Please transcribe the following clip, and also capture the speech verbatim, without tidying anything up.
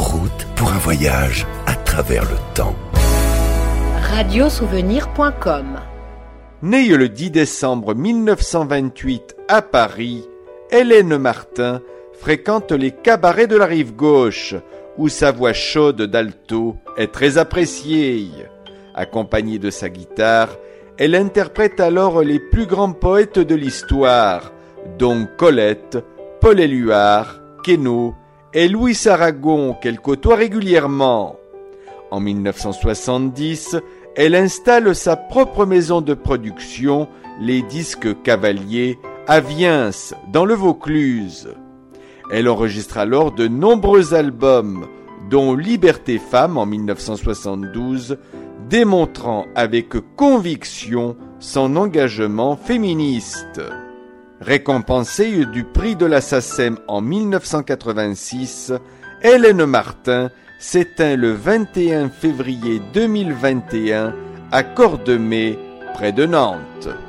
route pour un voyage à travers le temps. radiosouvenir point com. Née le dix décembre mille neuf cent vingt-huit à Paris, Hélène Martin fréquente les cabarets de la rive gauche, où sa voix chaude d'alto est très appréciée. Accompagnée de sa guitare, elle interprète alors les plus grands poètes de l'histoire, dont Colette, Paul Éluard, Queneau et Louis Aragon, qu'elle côtoie régulièrement. En mille neuf cent soixante-dix, elle installe sa propre maison de production, les Disques Cavaliers, à Viens, dans le Vaucluse. Elle enregistre alors de nombreux albums, dont Liberté Femme en mille neuf cent soixante-douze, démontrant avec conviction son engagement féministe. Récompensée du prix de la SACEM en mille neuf cent quatre-vingt-six, Hélène Martin s'éteint le vingt et un février deux mille vingt et un à Cordemais, près de Nantes.